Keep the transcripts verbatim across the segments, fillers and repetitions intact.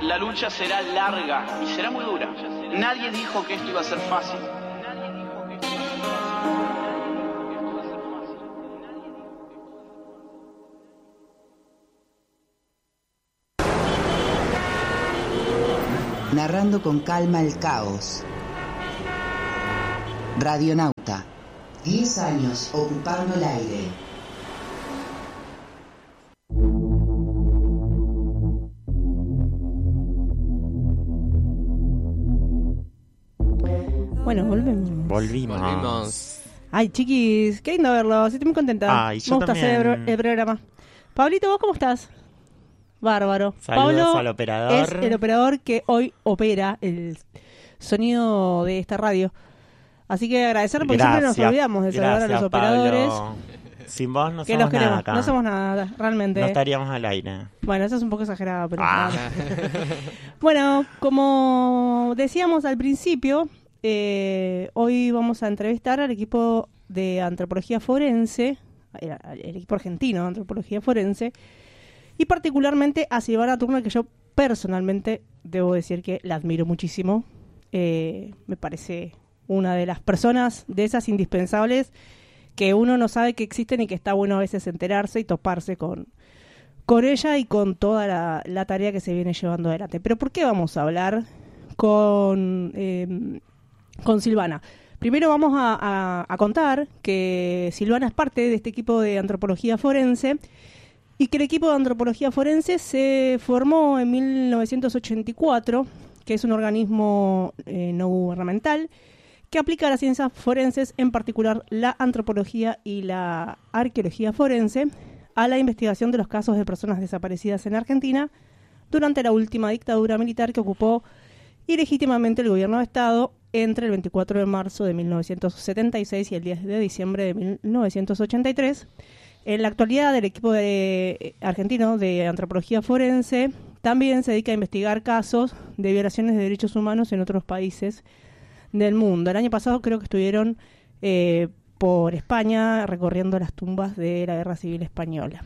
La lucha será larga y será muy dura. Nadie dijo que esto iba a ser fácil. Narrando con calma el caos. Radionauta. Diez años ocupando el aire. Bueno, volvemos. Volvimos. Volvimos. Ay, chiquis, qué lindo verlos. Estoy muy contenta. Ay, yo Me gusta también. hacer el, el programa. Pablito, ¿vos cómo estás? Bárbaro. Saludos Pablo al operador. es el operador que hoy opera el sonido de esta radio. Así que agradecer porque siempre nos olvidamos de saludar a los operadores. Pablo. Sin vos no que somos los queremos. nada acá. No somos nada, realmente. No estaríamos al aire. Bueno, eso es un poco exagerado, pero... Ah. Bueno, como decíamos al principio, eh, hoy vamos a entrevistar al equipo de antropología forense, el, el equipo argentino de antropología forense, y particularmente a Silvana Turner, que yo personalmente debo decir que la admiro muchísimo. Eh, me parece una de las personas de esas indispensables que uno no sabe que existen y que está bueno a veces enterarse y toparse con, con ella y con toda la, la tarea que se viene llevando adelante. Pero ¿por qué vamos a hablar con, eh, con Silvana? Primero vamos a, a, a contar que Silvana es parte de este equipo de antropología forense y que el equipo de antropología forense se formó en mil novecientos ochenta y cuatro, que es un organismo eh, no gubernamental que aplica las ciencias forenses, en particular la antropología y la arqueología forense, a la investigación de los casos de personas desaparecidas en Argentina durante la última dictadura militar que ocupó ilegítimamente el gobierno de Estado entre el veinticuatro de marzo de mil novecientos setenta y seis y el diez de diciembre de mil novecientos ochenta y tres. En la actualidad, el equipo de, argentino de antropología forense también se dedica a investigar casos de violaciones de derechos humanos en otros países del mundo. El año pasado creo que estuvieron eh, por España recorriendo las tumbas de la Guerra Civil Española.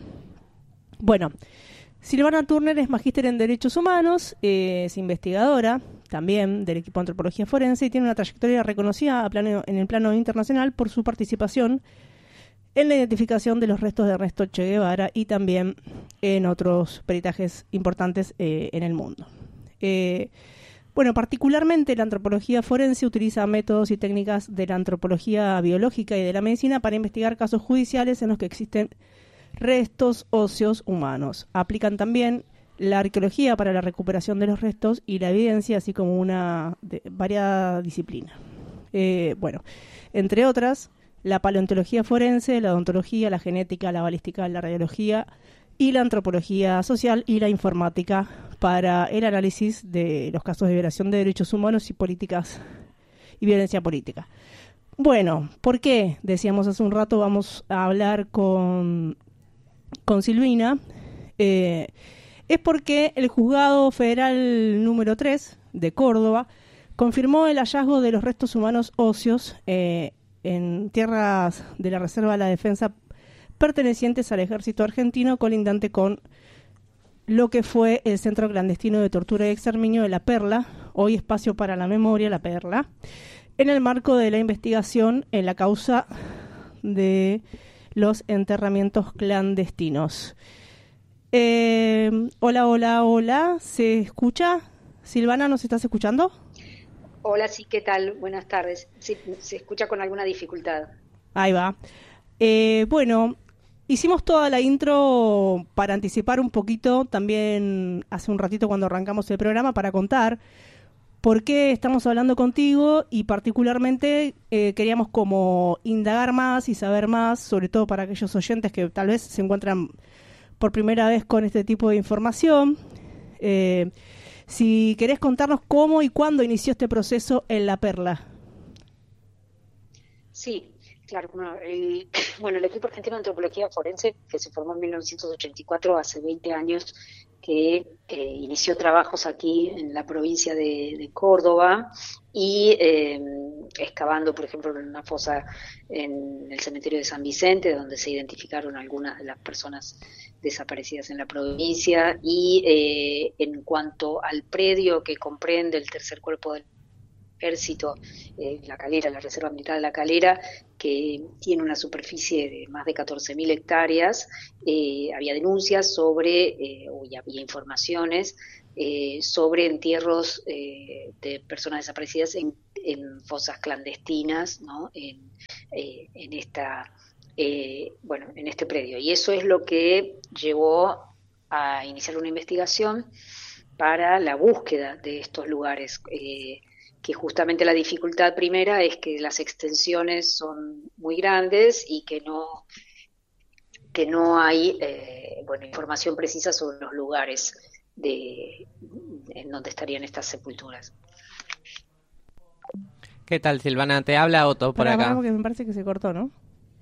Bueno, Silvana Turner es magíster en Derechos Humanos, eh, es investigadora también del equipo de antropología forense y tiene una trayectoria reconocida a plano, en el plano internacional por su participación en la identificación de los restos de Ernesto Che Guevara y también en otros peritajes importantes eh, en el mundo. Eh, Bueno, particularmente la antropología forense utiliza métodos y técnicas de la antropología biológica y de la medicina para investigar casos judiciales en los que existen restos óseos humanos. Aplican también la arqueología para la recuperación de los restos y la evidencia, así como una de, variada disciplina. Eh, bueno, entre otras, la paleontología forense, la odontología, la genética, la balística, la radiología y la antropología social y la informática para el análisis de los casos de violación de derechos humanos y políticas y violencia política. Bueno, ¿por qué? Decíamos hace un rato, vamos a hablar con, con Silvina. Eh, es porque el Juzgado Federal número tres de Córdoba confirmó el hallazgo de los restos humanos óseos eh, en tierras de la Reserva de la Defensa pertenecientes al ejército argentino, colindante con lo que fue el Centro Clandestino de Tortura y Exterminio de La Perla, hoy Espacio para la Memoria, La Perla, en el marco de la investigación en la causa de los enterramientos clandestinos. Eh, hola, hola, hola, ¿se escucha? Silvana, ¿nos estás escuchando? Hola, sí, ¿qué tal? Buenas tardes. Sí, se escucha con alguna dificultad. Ahí va. Eh, bueno, hicimos toda la intro para anticipar un poquito, también hace un ratito cuando arrancamos el programa, para contar por qué estamos hablando contigo y particularmente eh, queríamos como indagar más y saber más, sobre todo para aquellos oyentes que tal vez se encuentran por primera vez con este tipo de información. Eh, si querés contarnos cómo y cuándo inició este proceso en La Perla. Sí, claro. Bueno el, bueno, el equipo argentino de antropología forense, que se formó en mil novecientos ochenta y cuatro, hace veinte años, que eh, inició trabajos aquí en la provincia de, de Córdoba y eh, excavando, por ejemplo, en una fosa en el cementerio de San Vicente, donde se identificaron algunas de las personas desaparecidas en la provincia, y eh, en cuanto al predio que comprende el tercer cuerpo del Ejército, eh, La Calera, la Reserva Militar de La Calera, que tiene una superficie de más de catorce mil hectáreas, eh, había denuncias sobre, eh, o ya había informaciones eh, sobre entierros eh, de personas desaparecidas en, en fosas clandestinas, ¿no? En, eh, en esta, eh, bueno, en este predio. Y eso es lo que llevó a iniciar una investigación para la búsqueda de estos lugares. Eh, que justamente la dificultad primera es que las extensiones son muy grandes y que no que no hay eh, bueno, información precisa sobre los lugares de en donde estarían estas sepulturas. ¿Qué tal, Silvana? Te habla Otto por Pará, acá. pará, porque me parece que se cortó, ¿no?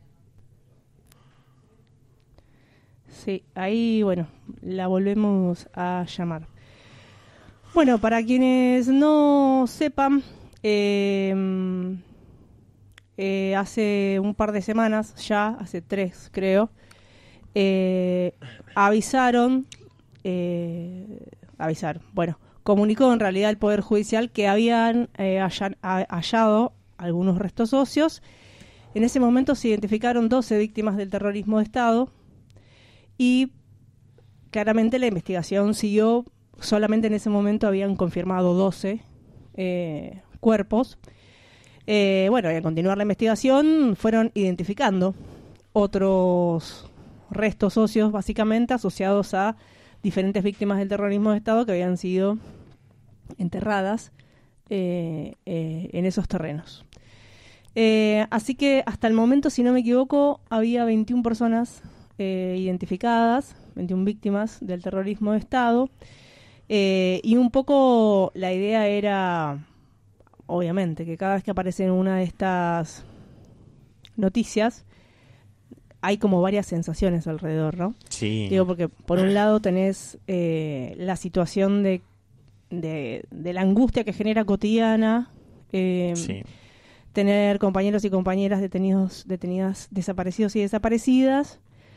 Sí, ahí, bueno, la volvemos a llamar. Bueno, para quienes no sepan, eh, eh, hace un par de semanas, ya hace tres creo, eh, avisaron, eh, avisaron, bueno, comunicó en realidad el Poder Judicial que habían eh, hallan, hallado algunos restos óseos. En ese momento se identificaron doce víctimas del terrorismo de Estado y claramente la investigación siguió. Solamente en ese momento habían confirmado doce eh, cuerpos. Eh, bueno, y al continuar la investigación fueron identificando otros restos óseos, básicamente asociados a diferentes víctimas del terrorismo de Estado que habían sido enterradas eh, eh, en esos terrenos. Eh, así que hasta el momento, si no me equivoco, había veintiuna personas eh, identificadas, veintiuna víctimas del terrorismo de Estado. Eh, y un poco la idea era, obviamente, que cada vez que aparece en una de estas noticias hay como varias sensaciones alrededor, ¿no? Sí. Digo, porque por un lado tenés eh, la situación de, de, de la angustia que genera cotidiana, eh, Sí. tener compañeros y compañeras detenidos, detenidas, desaparecidos y desaparecidas.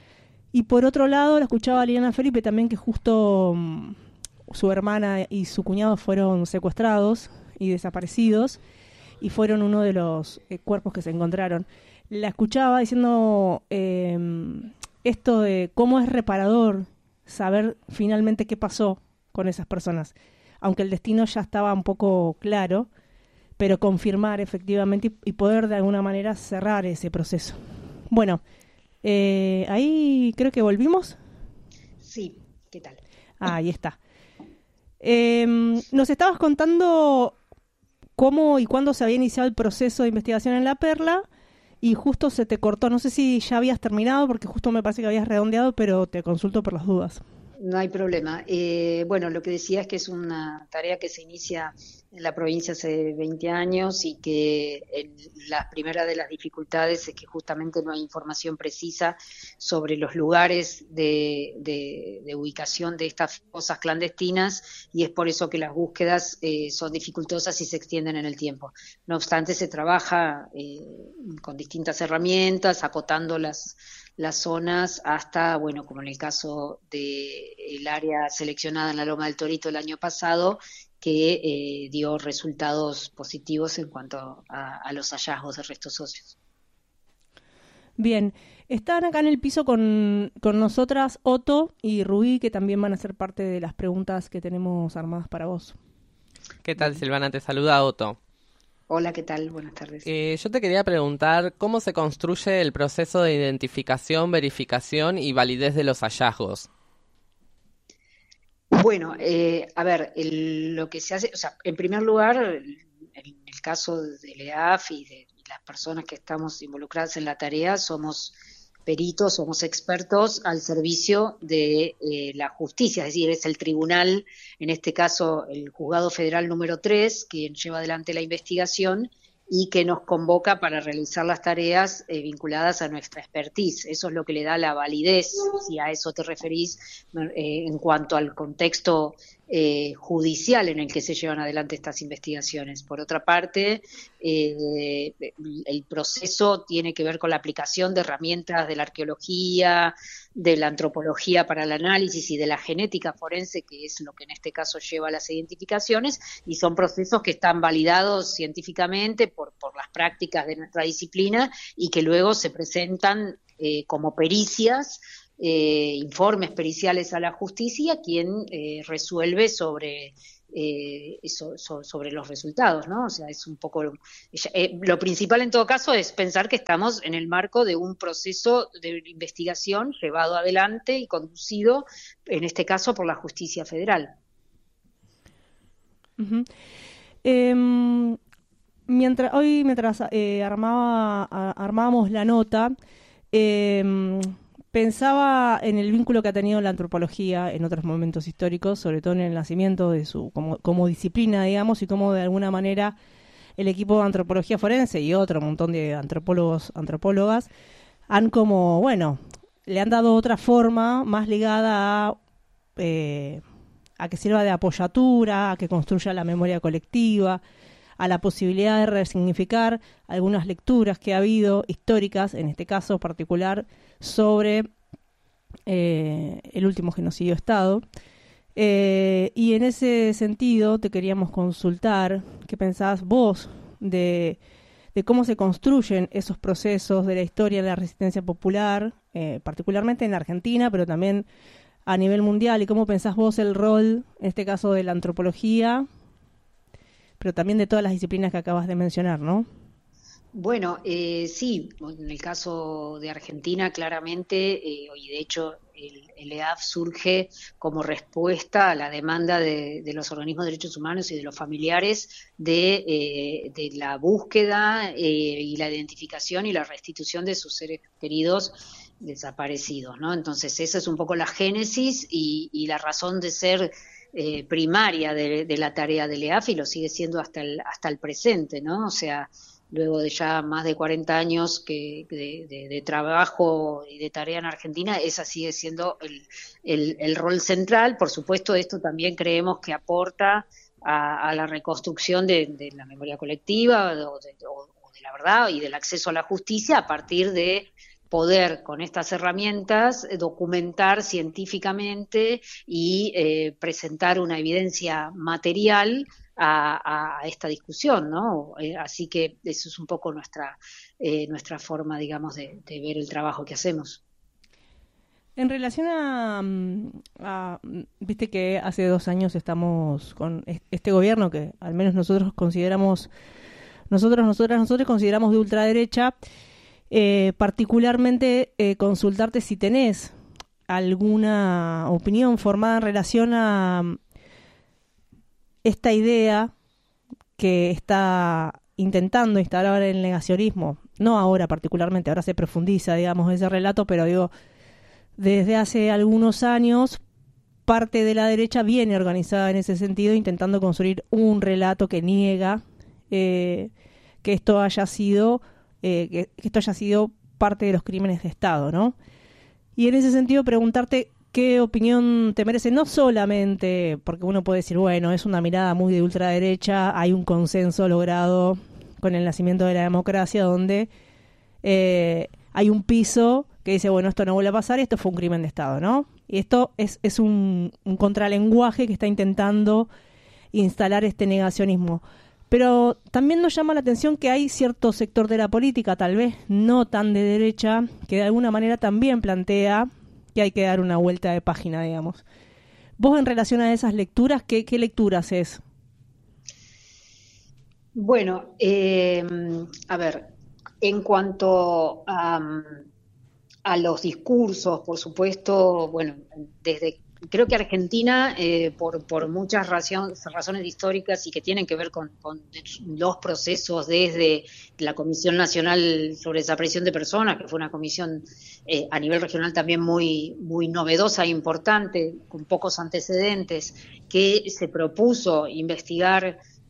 Y por otro lado, la escuchaba a Liliana Felipe también, que justo mm, su hermana y su cuñado fueron secuestrados y desaparecidos, y fueron uno de los eh, cuerpos que se encontraron. La escuchaba diciendo eh, esto de cómo es reparador saber finalmente qué pasó con esas personas, aunque el destino ya estaba un poco claro, pero confirmar efectivamente y, y poder de alguna manera cerrar ese proceso. Bueno, eh, ahí creo que volvimos. Sí, ¿qué tal? Ah, ahí está. Eh, nos estabas contando cómo y cuándo se había iniciado el proceso de investigación en La Perla y justo se te cortó. No sé si ya habías terminado porque justo me parece que habías redondeado, pero te consulto por las dudas. No hay problema. Eh, bueno, lo que decía es que es una tarea que se inicia en la provincia hace veinte años y que en la primera de las dificultades es que justamente no hay información precisa sobre los lugares de, de, de ubicación de estas fosas clandestinas, y es por eso que las búsquedas eh, son dificultosas y se extienden en el tiempo. No obstante, se trabaja eh, con distintas herramientas, acotando las las zonas hasta, bueno, como en el caso del área seleccionada en la Loma del Torito el año pasado, que eh, dio resultados positivos en cuanto a, a los hallazgos de restos óseos. Bien, están acá en el piso con, con nosotras Otto y Rubí, que también van a ser parte de las preguntas que tenemos armadas para vos. ¿Qué tal, Silvana? Te saluda Otto. Hola, ¿qué tal? Buenas tardes. Eh, yo te quería preguntar cómo se construye el proceso de identificación, verificación y validez de los hallazgos. Bueno, eh, a ver, el, lo que se hace, o sea, en primer lugar, en el, el caso del E A F y de las personas que estamos involucradas en la tarea, somos peritos, somos expertos al servicio de eh, la justicia, es decir, es el tribunal, en este caso el Juzgado Federal número tres, quien lleva adelante la investigación y que nos convoca para realizar las tareas eh, vinculadas a nuestra expertise. Eso es lo que le da la validez, si a eso te referís, eh, en cuanto al contexto eh, judicial en el que se llevan adelante estas investigaciones. Por otra parte, eh, el proceso tiene que ver con la aplicación de herramientas de la arqueología, de la antropología para el análisis y de la genética forense, que es lo que en este caso lleva a las identificaciones, y son procesos que están validados científicamente por, por las prácticas de nuestra disciplina y que luego se presentan eh, como pericias, eh, informes periciales a la justicia, quien eh, resuelve sobre Eh, so, so, sobre los resultados, ¿no? O sea, es un poco eh, lo principal en todo caso es pensar que estamos en el marco de un proceso de investigación llevado adelante y conducido, en este caso, por la justicia federal. Uh-huh. Eh, mientras hoy mientras eh, armaba a, armábamos la nota, eh, pensaba en el vínculo que ha tenido la antropología en otros momentos históricos, sobre todo en el nacimiento de su como, como disciplina, digamos, y cómo de alguna manera el equipo de antropología forense y otro montón de antropólogos, antropólogas, han como, bueno, le han dado otra forma más ligada a, eh, a que sirva de apoyatura, a que construya la memoria colectiva, a la posibilidad de resignificar algunas lecturas que ha habido históricas, en este caso particular, sobre eh, el último genocidio de Estado. Eh, y en ese sentido te queríamos consultar qué pensás vos de, de cómo se construyen esos procesos de la historia de la resistencia popular, eh, particularmente en Argentina, pero también a nivel mundial, y cómo pensás vos el rol, en este caso, de la antropología, pero también de todas las disciplinas que acabas de mencionar, ¿no? Bueno, eh, sí, en el caso de Argentina claramente, eh, y de hecho el, el E A F surge como respuesta a la demanda de, de los organismos de derechos humanos y de los familiares de, eh, de la búsqueda eh, y la identificación y la restitución de sus seres queridos desaparecidos, ¿no? Entonces esa es un poco la génesis y, y la razón de ser Eh, primaria de, de la tarea del E A F, y lo sigue siendo hasta el, hasta el presente, ¿no? O sea, luego de ya más de cuarenta años que de, de, de trabajo y de tarea en Argentina, esa sigue siendo el, el, el rol central. Por supuesto, esto también creemos que aporta a, a la reconstrucción de, de la memoria colectiva o de, o, o de la verdad y del acceso a la justicia a partir de poder con estas herramientas documentar científicamente y eh, presentar una evidencia material a, a esta discusión, ¿no? Eh, así que eso es un poco nuestra eh, nuestra forma, digamos, de, de ver el trabajo que hacemos. En relación a, a, viste que hace dos años estamos con este gobierno que al menos nosotros consideramos, nosotros, nosotras, nosotros consideramos de ultraderecha. Eh, particularmente eh, consultarte si tenés alguna opinión formada en relación a esta idea que está intentando instalar el negacionismo, no ahora particularmente, ahora se profundiza, digamos, ese relato, pero digo, desde hace algunos años parte de la derecha viene organizada en ese sentido, intentando construir un relato que niega eh, que esto haya sido Eh, que, que esto haya sido parte de los crímenes de Estado, ¿no? Y en ese sentido preguntarte qué opinión te merece, no solamente porque uno puede decir, bueno, es una mirada muy de ultraderecha, hay un consenso logrado con el nacimiento de la democracia donde eh, hay un piso que dice, bueno, esto no vuelve a pasar, esto fue un crimen de Estado, ¿no? Y esto es, es un, un contralenguaje que está intentando instalar este negacionismo. Pero también nos llama la atención que hay cierto sector de la política, tal vez no tan de derecha, que de alguna manera también plantea que hay que dar una vuelta de página, digamos. Vos, en relación a esas lecturas, ¿qué, qué lecturas es? Bueno, eh, a ver, en cuanto a, a los discursos, por supuesto, bueno, desde creo que Argentina, eh, por, por muchas razones, razones históricas y que tienen que ver con, con los procesos desde la Comisión Nacional sobre Desaparición de Personas, que fue una comisión eh, a nivel regional también muy, muy novedosa e importante, con pocos antecedentes, que se propuso investigar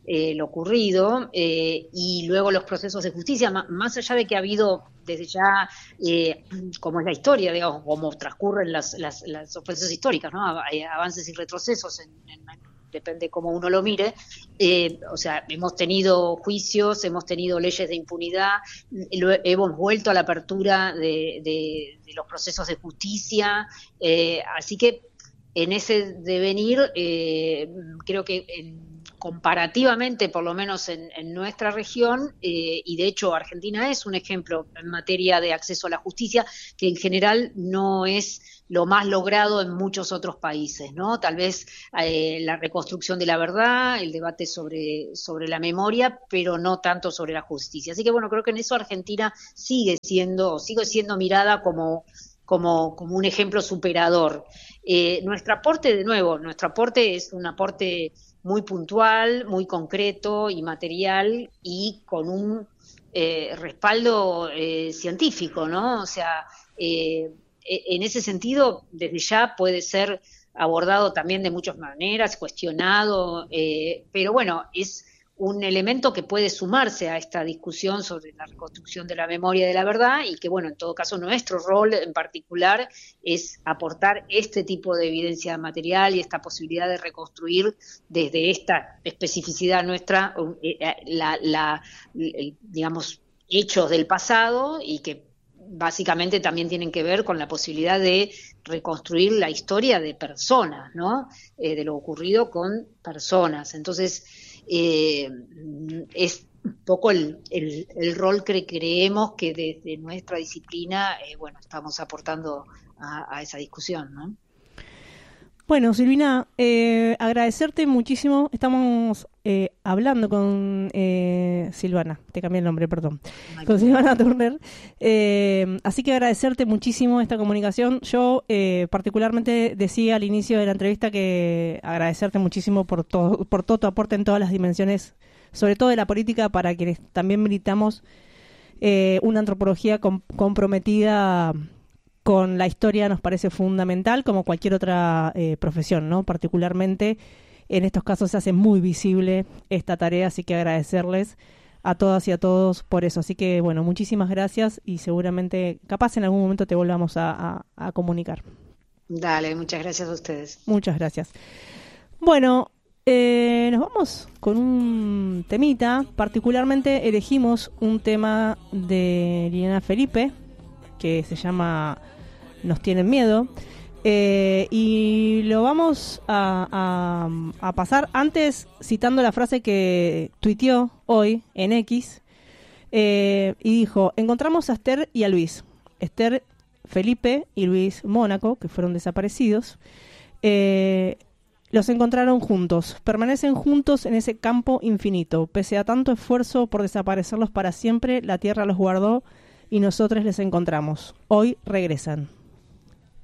eh, lo ocurrido, eh, y luego los procesos de justicia, más, más allá de que ha habido desde ya, eh, como es la historia, digamos, como transcurren las, las, las procesos históricos, ¿no? Avances y retrocesos, en, en, depende cómo uno lo mire, eh, o sea, hemos tenido juicios, hemos tenido leyes de impunidad, lo, hemos vuelto a la apertura de, de, de los procesos de justicia, eh, así que en ese devenir, eh, creo que en, comparativamente, por lo menos en, en nuestra región, eh, y de hecho Argentina es un ejemplo en materia de acceso a la justicia, que en general no es lo más logrado en muchos otros países, ¿no? Tal vez eh, la reconstrucción de la verdad, el debate sobre, sobre la memoria, pero no tanto sobre la justicia. Así que bueno, creo que en eso Argentina sigue siendo, sigue siendo mirada como como, como un ejemplo superador. Eh, nuestro aporte, de nuevo, nuestro aporte es un aporte muy puntual, muy concreto y material, y con un eh, respaldo eh, científico, ¿no? O sea, eh, en ese sentido, desde ya puede ser abordado también de muchas maneras, cuestionado, eh, pero bueno, es un elemento que puede sumarse a esta discusión sobre la reconstrucción de la memoria y de la verdad, y que, bueno, en todo caso nuestro rol en particular es aportar este tipo de evidencia material y esta posibilidad de reconstruir desde esta especificidad nuestra, eh, la, la, el, digamos, hechos del pasado, y que básicamente también tienen que ver con la posibilidad de reconstruir la historia de personas, ¿no? Eh, de lo ocurrido con personas. Entonces, Eh, es un poco el, el, el rol que creemos que desde nuestra disciplina, eh, bueno, estamos aportando a, a esa discusión, ¿no? Bueno, Silvina, eh, agradecerte muchísimo. Estamos eh, hablando con eh, Silvana, te cambié el nombre, perdón, Ay, con Silvana Turner. Eh, así que agradecerte muchísimo esta comunicación. Yo eh, particularmente decía al inicio de la entrevista que agradecerte muchísimo por todo, por todo tu aporte en todas las dimensiones, sobre todo de la política, para quienes también militamos eh, una antropología com- comprometida con la historia. Nos parece fundamental, como cualquier otra eh, profesión, ¿no? Particularmente en estos casos se hace muy visible esta tarea, así que agradecerles a todas y a todos por eso. Así que, bueno, muchísimas gracias, y seguramente, capaz en algún momento te volvamos a, a, a comunicar. Dale, muchas gracias a ustedes. Muchas gracias. Bueno, eh, nos vamos con un temita. Particularmente elegimos un tema de Liliana Felipe, que se llama Nos tienen miedo, eh, y lo vamos a, a, a pasar antes citando la frase que tuiteó hoy en X, eh, y dijo: encontramos a Esther y a Luis, Esther Felipe y Luis Mónaco, que fueron desaparecidos, eh, los encontraron juntos, permanecen juntos en ese campo infinito, pese a tanto esfuerzo por desaparecerlos para siempre, la tierra los guardó y nosotros les encontramos, hoy regresan.